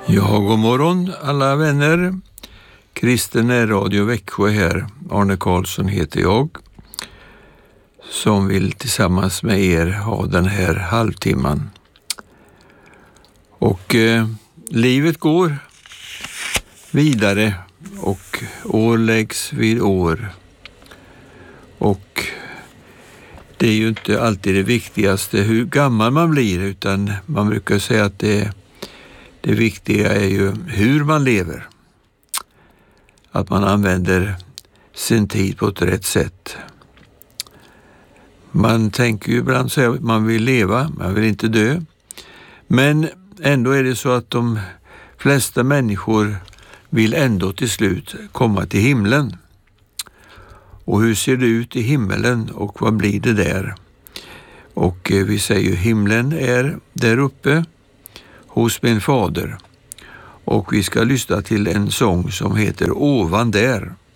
Ja, god morgon alla vänner. Kristen Radio Växjö här. Arne Karlsson heter jag, som vill tillsammans med er ha den här halvtimman. Och livet går vidare och år läggs vid år. Och det är ju inte alltid det viktigaste hur gammal man blir, utan man brukar säga att det viktiga är ju hur man lever. Att man använder sin tid på ett rätt sätt. Man tänker ju ibland så att man vill leva, man vill inte dö. Men ändå är det så att de flesta människor vill ändå till slut komma till himlen. Och hur ser det ut i himmelen och vad blir det där? Och vi säger ju himlen är där uppe hos min fader. Och vi ska lyssna till en sång som heter Ovan där.